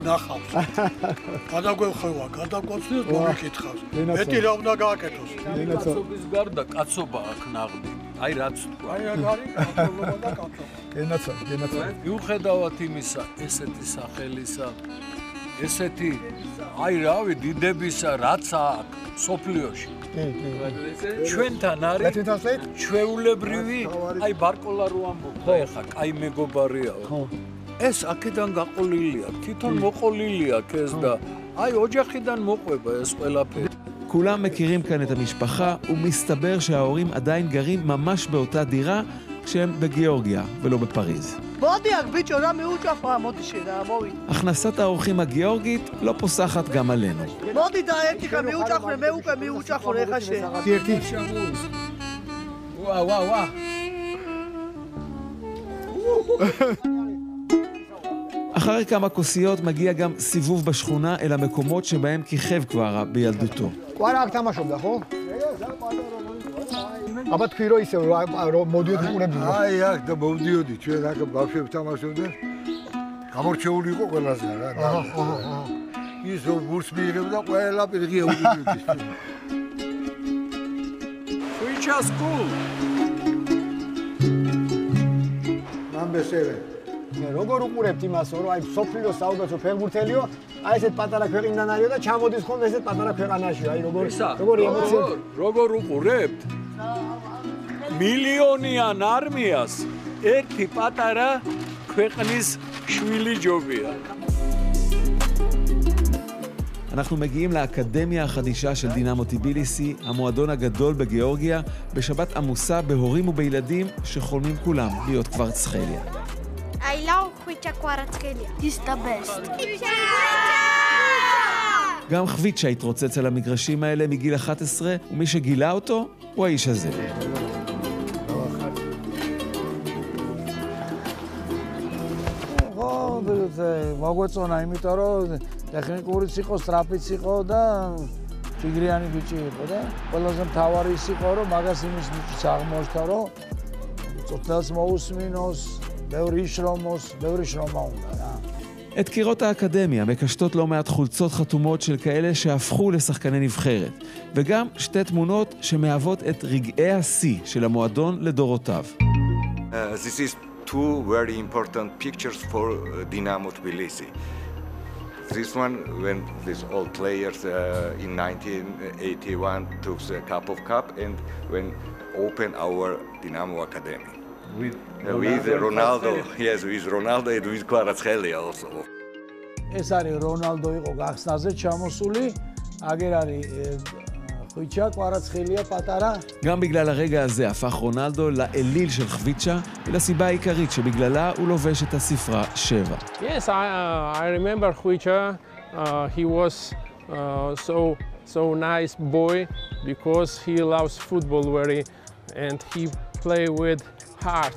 ნახავს. გადაგვეხება, გადაგვაცნეს მოგიკითხავს. მეტი რა უნდა გააკეთოს? კაცობის გარდა კაცობა აქ ნაღდი. აი რაც თქვა. აი არის კაცობა და კაცობა. გენაცა. მიუხედავად იმისა, ესეთი სახელისა, ესეთი აი რავი დიდებისა რაც აქვს სოფლიოში. ჩვენთან არის ჩვეულებრივი, აი ბარკოლა რო ამბობდა ეხა, კაი მეგობარიაო. ეს აქედან გაყოლილია, თვითონ მოყოლილია ეს და აი ოჯახიდან მოყვება ეს ყველაფერი. כולם מכירים כאן את המשפחה, ומסתבר שההורים עדיין גרים ממש באותה דירה כשהם בגיאורגיה ולא בפריז. הכנסת האורחים הגיאורגית לא פוסחת גם עלינו. וואו. אחרי כמה כוסיות מגיע גם סיבוב בשכונה אל המקומות שבהם כיכב כבר בילדותו. კვარა აქ თამაშობდა, ხო? აბა თქვი რომ ისე რომ მოდიოდი ყურებდი. აი აქ და მოვდიოდი, ჩვენ აქ ბავშვები თამაშობდნენ. გამორჩეული იყო ყველაზე რა. ის რომ ბურს მიიღებდა ყველა პირღია უდიოდის. Which school? Number 7. როგორ უყურებთ იმას, რომ აი სოფლიო საუდაცო ფეხბურთელიო, აი ესეთ პატარა ქვეყნიდან არისო და ჩამოდის ხოლმე ესეთ პატარა ქვეყანაში, აი როგორი ემოციები. როგორ უყურებთ? მილიონიან არმიას ერთი პატარა ქვეყნის შვილი ჯობია. אנחנו מגיעים לאקדמיה החדישה של דינמו טיביליסי, המועדון הגדול בגיאורגיה, בשבת עמוסה בהורים ובילדים שחולמים כולם להיות כבר צחליה. I love Khvicha Kvaratskhelia. He's the best. גם חביצ'ה התרוצץ על המגרשים האלה מגיל 11, ומי שגילה אותו הוא האיש הזה. זה מוגוצונה, იმიტომ რომ ტექნიკურიც იყო, სტრაფიც იყო და ფიგრიანი ბიჭი იყო და ყველაზე მთავარი ის იყო, რომ მაგას იმის მიწის აღმოჩნდა, რომ წოთელს მოусმინოს, ბევრი შრომა უნდა რა. את קירות האקדמיה מקשטות לא מעט חולצות חתומות של כאלה שהפכו לשחקני נבחרת, וגם שתי תמונות שמהוות את רגעי השיא של המועדון לדורותיו. This is two very important pictures for Dinamo Tbilisi. This one when these old players in 1981 took the cup and when opened our Dinamo Academy. With Ronaldo, yes, with Ronaldo and with Kvaratskhelia also. ეს არის რონალდო იყო გახსნაზე ჩამოსული, აგერ არის ხვიჩა კვარაცხელია პატარა. גם בגלל הרגע הזה הפך רונלדו לאליל של חביצ'ה, ולסיבה העיקרית שבגללה הוא לובש את הספרה 7. Yes, I remember Khvicha. He was so nice boy because he loves football very and he play with heart.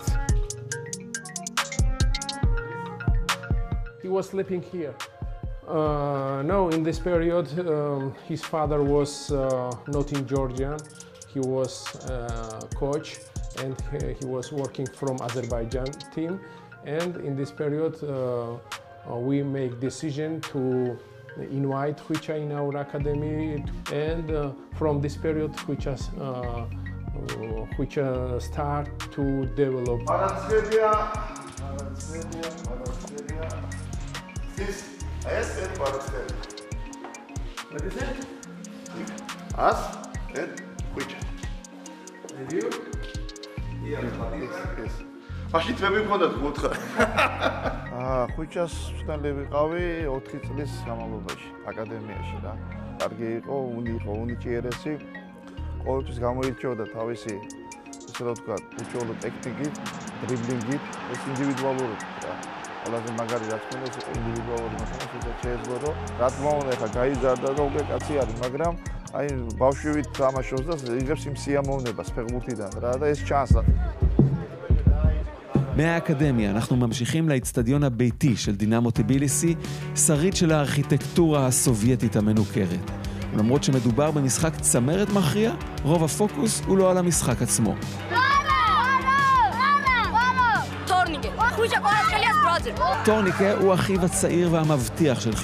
He was sleeping here. No, in this period, his father was not in Georgia. He was coach and he was working from Azerbaijan team. And in this period, we make decision to invite Khvicha in our academy. And from this period, Khvicha start to develop. Yes, and Kvaratskhelia. What is that? Us and Khvicha. And you? Yes. მაშინ მე მქონდა 4. ხვიჩას ვსწავლე ვიყავი 4 წლის განმავლობაში აკადემიაში რა. კარგი იყო, უნიჭიერესი. ყოველთვის გამოირჩეოდა თავისი, ისე რომ ვთქვა, უჩვეულო ტექნიკით, დრიბლინგით, ეს ინდივიდუალურად რა. ყველაზე მაგარი რაც მქონდა ეს ინდივიდუალური მოხმარება და შეეძლო რომ რა თქმა უნდა ხა გაიზარდა და უკვე კაცი არის, მაგრამ აი ბავშვივით თამაშობს და იღებს იმ სიამოვნებას ფეხბურთიდან რა და ეს צ'ანსა. מהאקדמיה אנחנו ממשיכים לאצטדיון הביתי של דינמו טיביליסי, שריד של הארכיטקטורה הסובייטית המנוכרת. ולמרות שמדובר במשחק צמרת מכריע, רוב הפוקוס הוא לא על המשחק עצמו. ხვიჩა კვარაცხელიას brother. טורניקה הוא אחיו הצעיר והמבטיח של